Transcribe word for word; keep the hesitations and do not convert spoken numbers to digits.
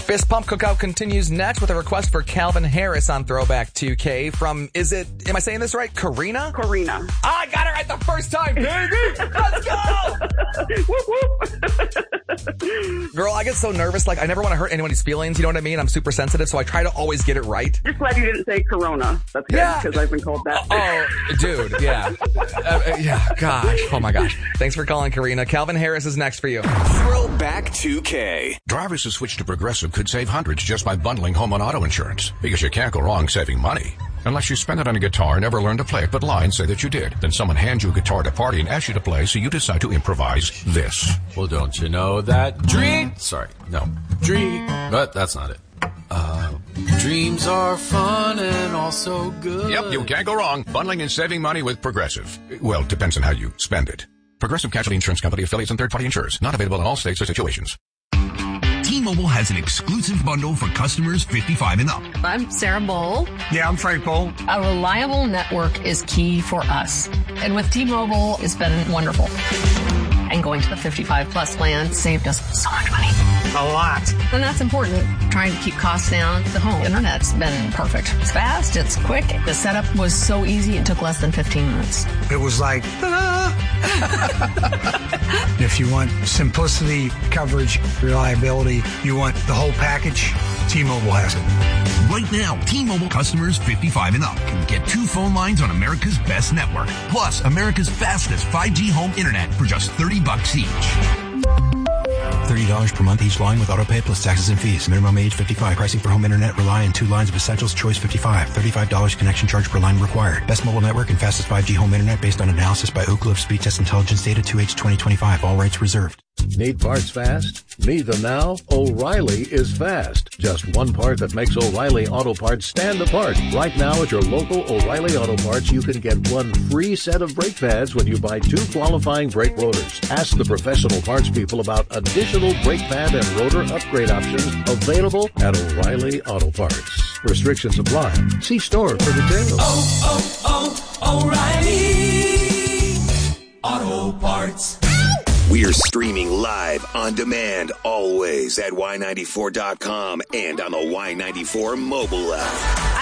Fist Pump Cookout continues next with a request for Calvin Harris on Throwback two K from, is it, am I saying this right? Karina? Karina. Ah, I got it right the first time, baby! Let's go! Whoop, whoop. Girl, I get so nervous. Like, I never want to hurt anybody's feelings. You know what I mean? I'm super sensitive, so I try to always get it right. Just glad you didn't say Corona. That's good, Yeah. because I've been called that. Oh, dude, yeah. Uh, yeah, gosh. Oh, my gosh. Thanks for calling, Karina. Calvin Harris is next for you. Throwback two K. Drivers who switch to Progressive could save hundreds just by bundling home and auto insurance. Because you can't go wrong saving money. Unless you spend it on a guitar and never learn to play it, but lie and say that you did. Then someone hands you a guitar at a party and asks you to play, so you decide to improvise this. Well, don't you know that dream... Sorry, no. Dream... But that's not it. Uh, dreams are fun and also good. Yep, you can't go wrong. Bundling and saving money with Progressive. Well, it depends on how you spend it. Progressive Casualty Insurance Company, affiliates, and third-party insurers. Not available in all states or situations. T-Mobile has an exclusive bundle for customers fifty-five and up. I'm Sarah Bowl. Yeah, I'm Frank Bowl. A reliable network is key for us. And with T-Mobile, it's been wonderful. And going to the fifty-five plus plan saved us so much money. A lot. And that's important, trying to keep costs down. The home internet's been perfect. It's fast, it's quick. The setup was so easy, it took less than fifteen minutes. It was like, ta-da! If you want simplicity, coverage, reliability, you want the whole package, T-Mobile has it. Right now, T-Mobile customers fifty-five and up can get two phone lines on America's best network, plus America's fastest five G home internet for just thirty bucks each. thirty dollars per month each line with autopay plus taxes and fees. Minimum age fifty-five. Pricing for home internet rely on two lines of Essentials Choice fifty-five. thirty-five dollars connection charge per line required. Best mobile network and fastest five G home internet based on analysis by Oak Cliff Speed Test Intelligence data two H twenty twenty-five. All rights reserved. Need parts fast? Need them now? O'Reilly is fast. Just one part that makes O'Reilly Auto Parts stand apart. Right now at your local O'Reilly Auto Parts, you can get one free set of brake pads when you buy two qualifying brake rotors. Ask the professional parts people about additional brake pad and rotor upgrade options available at O'Reilly Auto Parts. Restrictions apply. See store for details. Oh, oh, oh, O'Reilly Auto Parts. We're streaming live on demand always at Y ninety-four dot com and on the Y ninety-four mobile app.